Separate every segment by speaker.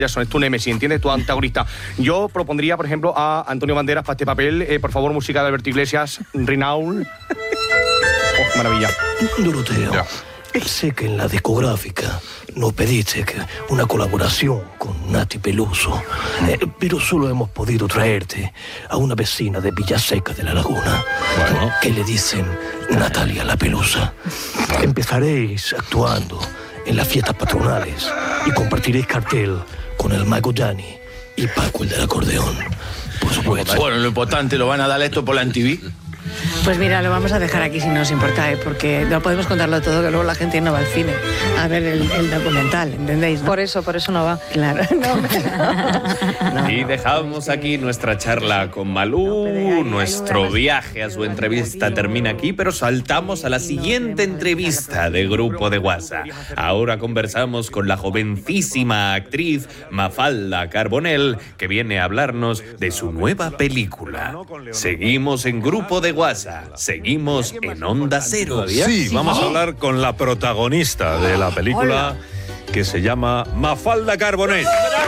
Speaker 1: es tu némesis, ¿entiendes? Tu antagonista. Yo propondría, por ejemplo, a Antonio Banderas para este papel. Por favor, música de Alberto Iglesias, Rinaul. Oh, maravilla.
Speaker 2: Doroteo, sé que en la discográfica nos pediste una colaboración con Nati Peluso, pero solo hemos podido traerte a una vecina de Villaseca de la Laguna, que le dicen Natalia la Pelusa. Empezaréis actuando en las fiestas patronales y compartiréis cartel con el mago Gianni y Paco el del acordeón, por supuesto.
Speaker 3: Bueno, lo importante, ¿lo van a dar esto por la MTV?
Speaker 4: Pues mira, lo vamos a dejar aquí si no os importa, porque no podemos contarlo todo, que luego la gente no va al cine a ver el documental, ¿entendéis? ¿No?
Speaker 5: Por eso no va.
Speaker 4: Claro. No.
Speaker 6: Y dejamos aquí nuestra charla con Malú, nuestro viaje a su entrevista termina aquí, pero saltamos a la siguiente entrevista de Grupo de WhatsApp. Ahora conversamos con la jovencísima actriz Mafalda Carbonell, que viene a hablarnos de su nueva película. Seguimos en Grupo de WhatsApp, seguimos en Onda Cero.
Speaker 7: Sí, vamos a hablar con la protagonista de la película, que se llama Mafalda Carbonell.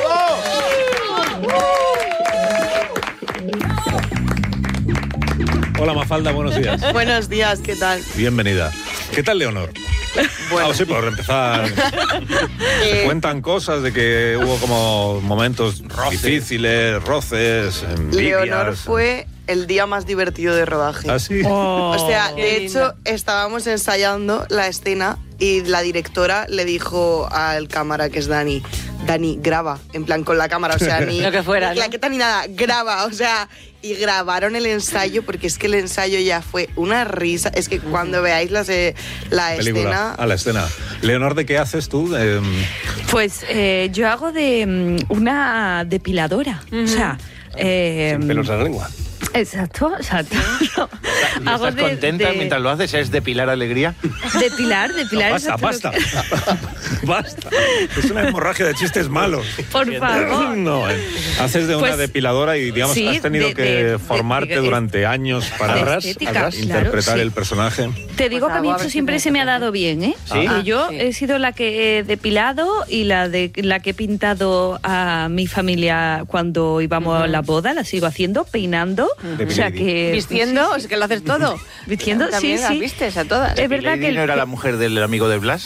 Speaker 7: Hola Mafalda, buenos días.
Speaker 8: Buenos días, ¿qué tal?
Speaker 7: Bienvenida. ¿Qué tal Leonor?
Speaker 8: Bueno.
Speaker 7: Sí, por empezar. Se cuentan cosas de que hubo como momentos difíciles, roces, envidias.
Speaker 8: Leonor fue el día más divertido de rodaje.
Speaker 7: ¿Ah, sí?
Speaker 8: O sea, de hecho, estábamos ensayando la escena y la directora le dijo al cámara, que es Dani, graba, en plan con la cámara, o sea, ni
Speaker 4: lo que fuera, ¿no?
Speaker 8: claqueta ni nada, graba, o sea, y grabaron el ensayo, porque es que el ensayo ya fue una risa. Es que cuando veáis la escena...
Speaker 7: La escena. Leonor, ¿de qué haces tú?
Speaker 5: Pues yo hago de una depiladora. O sea...
Speaker 1: Sin pelos en la lengua.
Speaker 5: Exacto.
Speaker 3: ¿Y estás contenta mientras lo haces? ¿Es depilar alegría?
Speaker 5: Depilar.
Speaker 7: No, basta. Basta. Es una hemorragia de chistes malos.
Speaker 5: Por favor.
Speaker 7: No, haces de una
Speaker 5: Pues,
Speaker 7: depiladora y, digamos,
Speaker 5: sí,
Speaker 7: has tenido que formarte durante años para interpretar el personaje.
Speaker 5: Te digo que a mí esto siempre se me ha dado bien, ¿eh?
Speaker 7: ¿Sí?
Speaker 5: Que yo he sido la que he depilado y la que he pintado a mi familia cuando íbamos a la boda, la sigo haciendo, peinando. O sea que...
Speaker 4: Vistiendo, es que lo haces todo.
Speaker 5: Vistiendo,
Speaker 4: también
Speaker 5: sí.
Speaker 4: las vistes a todas.
Speaker 5: Es verdad que...
Speaker 3: ¿No era la mujer del amigo de Blas?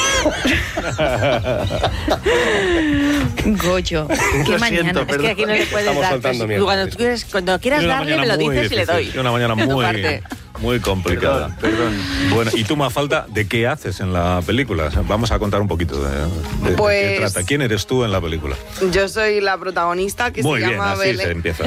Speaker 5: Goyo, qué mañana.
Speaker 3: siento,
Speaker 4: Es que aquí no le puedes
Speaker 1: Estamos
Speaker 4: dar.
Speaker 1: soltando
Speaker 4: Pues,
Speaker 1: mierda.
Speaker 4: cuando quieras darle, me lo dices y le doy.
Speaker 7: Una mañana muy complicada.
Speaker 3: Perdón.
Speaker 7: Bueno, y tú, Mafalda, ¿de qué haces en la película? Vamos a contar un poquito de qué trata. ¿Quién eres tú en la película?
Speaker 8: Yo soy la protagonista, que
Speaker 7: Muy
Speaker 8: se
Speaker 7: bien,
Speaker 8: llama
Speaker 7: así
Speaker 8: Belén.
Speaker 7: se empieza.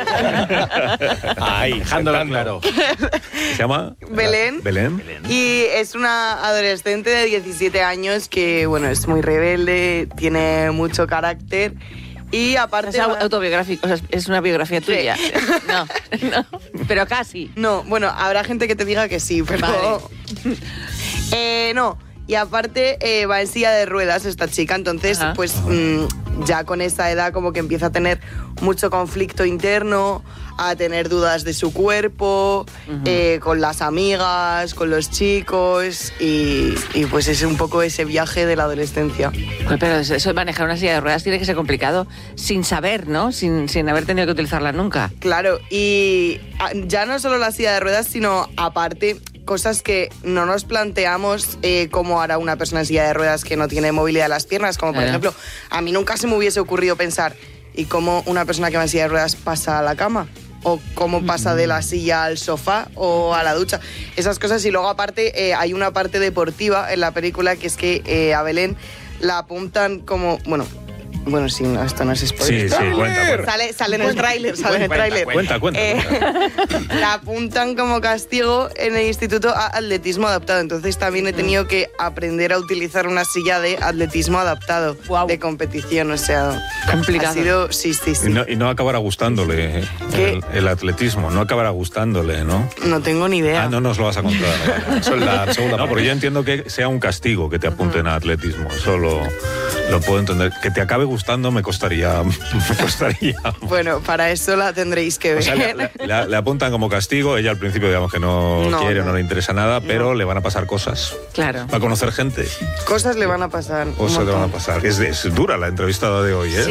Speaker 1: Ahí,
Speaker 3: Dejándolo claro.
Speaker 7: ¿Se llama?
Speaker 8: Belén.
Speaker 7: Belén.
Speaker 8: Y es una adolescente de 17 años que, bueno, es muy rebelde, tiene mucho carácter y aparte...
Speaker 4: Es autobiográfico, o sea, es una biografía tuya. No, pero casi.
Speaker 8: No, bueno, habrá gente que te diga que sí, pero...
Speaker 4: Vale.
Speaker 8: No, y aparte va en silla de ruedas esta chica, entonces pues ya con esa edad como que empieza a tener mucho conflicto interno, a tener dudas de su cuerpo, con las amigas, con los chicos y pues es un poco ese viaje de la adolescencia.
Speaker 4: Pues, pero eso de manejar una silla de ruedas tiene que ser complicado sin saber, ¿no? Sin haber tenido que utilizarla nunca.
Speaker 8: Claro, y ya no solo la silla de ruedas, sino aparte cosas que no nos planteamos cómo hará una persona en silla de ruedas que no tiene movilidad de las piernas, como por ejemplo, a mí nunca se me hubiese ocurrido pensar ¿y cómo una persona que va en silla de ruedas pasa a la cama? O cómo pasa de la silla al sofá o a la ducha. Esas cosas. Y luego aparte hay una parte deportiva en la película, que es que a Belén la apuntan como... Bueno, sí, no, esto no es spoiler.
Speaker 7: Sí, cuenta.
Speaker 8: Sale en el tráiler,
Speaker 7: Cuenta.
Speaker 8: La apuntan como castigo en el instituto a atletismo adaptado. Entonces también he tenido que aprender a utilizar una silla de atletismo adaptado, de competición, o sea...
Speaker 4: Complicado.
Speaker 8: Ha sido... Sí.
Speaker 7: Y no acabará gustándole el atletismo, no acabará gustándole, ¿no?
Speaker 8: No tengo ni idea.
Speaker 7: No nos lo vas a contar. Eso es la segunda. No, porque yo entiendo que sea un castigo que te apunten a atletismo. Eso lo Lo puedo entender. Que te acabe gustando me costaría.
Speaker 8: Bueno, para eso la tendréis que ver.
Speaker 7: O sea, le apuntan como castigo. Ella al principio, digamos que no quiere, no le interesa nada, pero le van a pasar cosas.
Speaker 4: Claro.
Speaker 7: Va a conocer gente.
Speaker 8: Cosas le van a pasar.
Speaker 7: Cosas le van a pasar. Es dura la entrevistada de hoy, ¿eh?